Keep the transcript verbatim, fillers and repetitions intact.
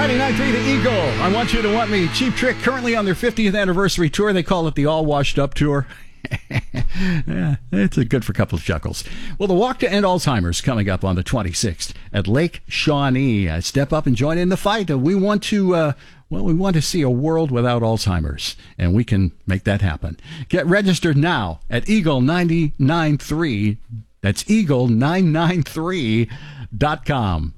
ninety-nine point three The Eagle. I Want You to Want Me. Cheap Trick, currently on their fiftieth anniversary tour. They call it the All Washed Up Tour. Yeah, it's a good for a couple of chuckles. Well, the Walk to End Alzheimer's coming up on the twenty-sixth at Lake Shawnee. Uh, step up and join in the fight. Uh, we want to, uh, well, we want to see a world without Alzheimer's, and we can make that happen. Get registered now at Eagle nine nine three. That's Eagle nine nine three dot com.